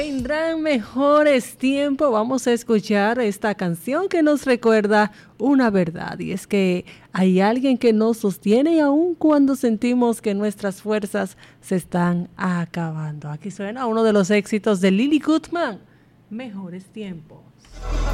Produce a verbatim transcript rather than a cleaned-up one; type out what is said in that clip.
Vendrán mejores tiempos. Vamos a escuchar esta canción que nos recuerda una verdad, y es que hay alguien que nos sostiene aun cuando sentimos que nuestras fuerzas se están acabando. Aquí suena uno de los éxitos de Lily Goodman, Mejores Tiempos.